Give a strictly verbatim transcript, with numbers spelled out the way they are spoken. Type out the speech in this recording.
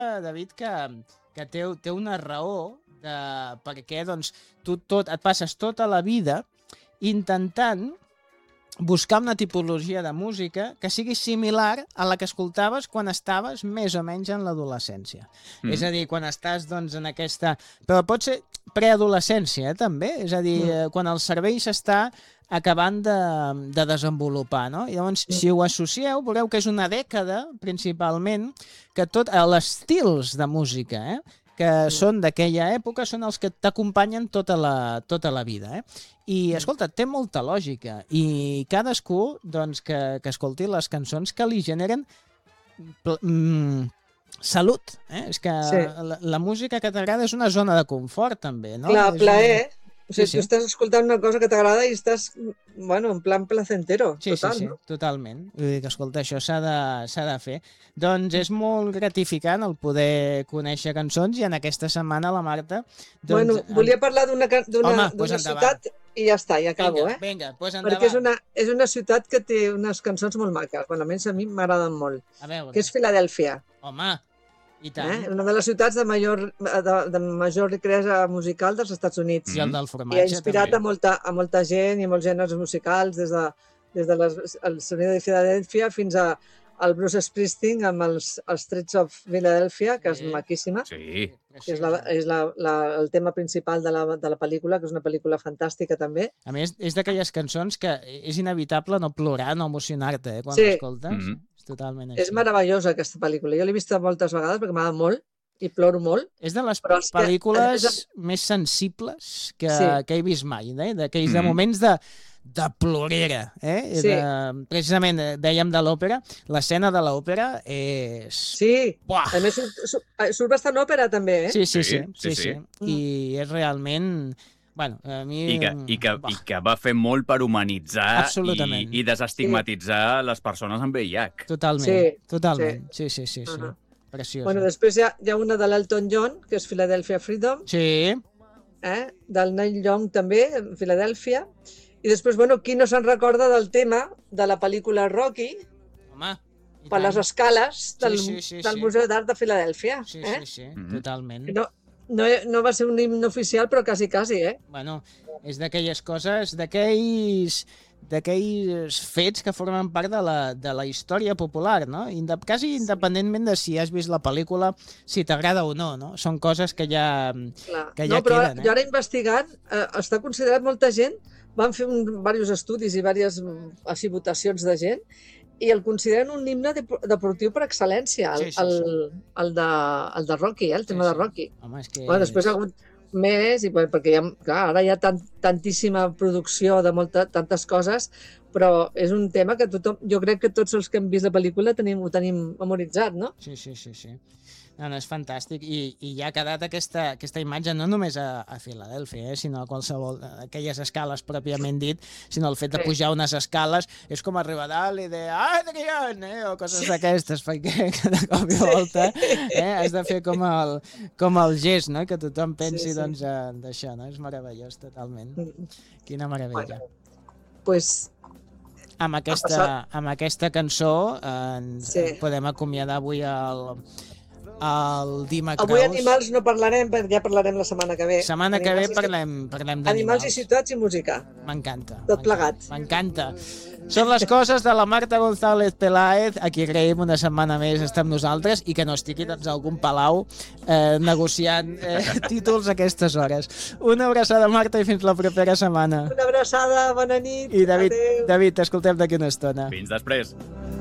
David, que, que té, té una raó de, perquè doncs, tu tot, et passes tota la vida intentant buscar una tipologia de música que sigui similar a la que escoltaves quan estaves més o menys en l'adolescència. Mm. És a dir, quan estàs doncs, en aquesta... Però pot ser preadolescència, eh, també. És a dir, mm. quan el cervell s'està acabant de, de desenvolupar, no? I llavors, mm. si ho associeu, veureu que és una dècada, principalment, que tot... Els estils de música, eh? que són d'aquella època, són els que t'acompanyen tota la, tota la vida. Eh? I, escolta, té molta lògica. I cadascú, doncs, que, que escolti les cançons que li generen mm, salut. Eh? És que sí. la, la música que t'agrada és una zona de confort, també. No? Clar, és plaer. Una... O sigui, sí, sí. tu estàs escoltant una cosa que t'agrada i estàs, bueno, en plan placentero. Sí, total, sí, sí, no? totalment. Vull dir que, escolta, això s'ha de, s'ha de fer. Doncs és molt gratificant el poder conèixer cançons i en aquesta setmana la Marta... Doncs, bueno, volia parlar d'una Home, pues ciutat i ja està, i acabo, vinga, eh? Vinga, doncs endavant. Perquè és una, és una ciutat que té unes cançons molt maques, bueno, almenys a mi m'agraden molt, a veure. que és Filadèlfia. Home, i tant. Eh? Una de les ciutats de major, de, de major riquesa musical dels Estats Units. I el del formatge, I ha inspirat també. a molta, a molta gent i molts gèneres musicals, des de, des de les, el sonido de Filadèlfia fins a el Bruce Springsteen amb els, els Streets of Philadelphia, que és sí. maquíssima. Sí. Que és, la, és la, la, el tema principal de la, de la pel·lícula, que és una pel·lícula fantàstica també. A més, és d'aquelles cançons que és inevitable no plorar, no emocionar-te, eh, quan sí. l'escoltes. Mm-hmm. És totalment així. És meravellosa aquesta pel·lícula. Jo l'he vista moltes vegades perquè m'agrada molt i ploro molt. És de les pel·lícules que... més sensibles que, sí. que he vist mai, eh? D'aquells mm. de moments de, de plorera. Eh? Sí. De, precisament, dèiem de l'òpera, l'escena de l'òpera és... Sí, Buah! a més surt, surt, surt bastant òpera també, eh? Sí, sí, sí. sí, sí, sí. sí. I és realment... Bueno, a mi... I que, i, que, I que va fer molt per humanitzar i, i desestigmatitzar sí. les persones amb V I H. Totalment, sí. totalment. Sí, sí, sí. sí. Uh-huh. Preciós. Bueno, després hi ha, hi ha una de l'Elton John, que és Philadelphia Freedom. Sí. Eh? Del Neil Young també, Filadèlfia. I després, bueno, qui no se'n recorda del tema de la pel·lícula Rocky? Home, per tant. Les escales del, sí, sí, sí, del sí. Museu d'Art de Filadèlfia. Sí, eh? sí, sí, mm-hmm. totalment. No, no, no va ser un himne oficial, però quasi, quasi, eh? Bueno, és d'aquelles coses, d'aquells... d'aquells fets que formen part de la, de la història popular, no? Indep quasi independentment de si has vist la pel·lícula, si t'agrada o no, no? Són coses que ja, que ja no, però queden. Eh? Jo ara investigant, eh, està considerat molta gent, van fer un, diversos estudis i diverses així, votacions de gent, i el consideren un himne de, deportiu per excel·lència, el, sí, sí, sí. El, el, de, el de Rocky, eh, el tema sí, sí. de Rocky. Home, és que... Bueno, després ha hagut més, i perquè ja, clar, ara hi ha tant, tantíssima producció de molta, tantes coses, però és un tema que tothom, jo crec que tots els que hem vist la pel·lícula tenim, ho tenim memoritzat, no? Sí, sí, sí, sí. No, no, és fantàstic i, i ja ha quedat aquesta, aquesta imatge no només a, a Filadèlfia, eh, sinó a qualsevol, a aquelles escales pròpiament dit, sinó el fet de pujar unes escales és com arribar a dalt i de Adrian, eh, o coses sí. d'aquestes, perquè cada cop i volta eh, has de fer com el, com el gest, no? Que tothom pensi sí, sí. doncs d'això, no? És meravellós totalment. Quina meravella. Bueno, pues... Amb aquesta, amb aquesta cançó eh, ens sí. podem acomiadar avui el... el Dima Kraus. Avui animals no parlarem, perquè ja parlarem la setmana que ve. Setmana animals que ve parlem, parlem d'animals. Animals i ciutats i música. M'encanta. Tot plegat. M'encanta. Són les coses de la Marta González Peláez, a qui agraïm una setmana més estar amb nosaltres i que no estigui doncs, algun palau eh, negociant eh, títols a aquestes hores. Una abraçada, Marta, i fins la propera setmana. Una abraçada, bona nit. I David, David t'escoltem d'aquí una estona. Fins després.